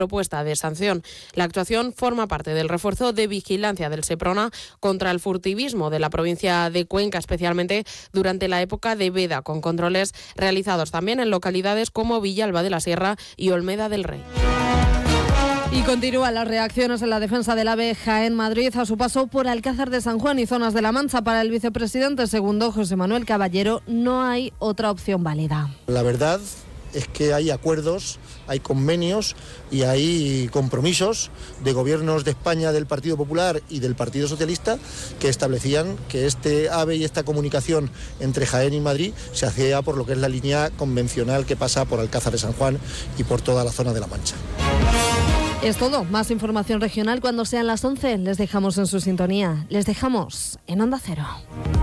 propuesta de sanción. La actuación forma parte del refuerzo de vigilancia del Seprona contra el furtivismo de la provincia de Cuenca, especialmente durante la época de veda, con controles realizados también en localidades como Villalba de la Sierra y Olmeda del Rey. Y continúan las reacciones en la defensa del AVE Jaén-Madrid a su paso por Alcázar de San Juan y zonas de La Mancha. Para el vicepresidente segundo, José Manuel Caballero, no hay otra opción válida. La verdad es que hay acuerdos, hay convenios y hay compromisos de gobiernos de España, del Partido Popular y del Partido Socialista, que establecían que este AVE y esta comunicación entre Jaén y Madrid se hacía por lo que es la línea convencional que pasa por Alcázar de San Juan y por toda la zona de La Mancha. Es todo. Más información regional cuando sean las 11. Les dejamos en su sintonía. Les dejamos en Onda Cero.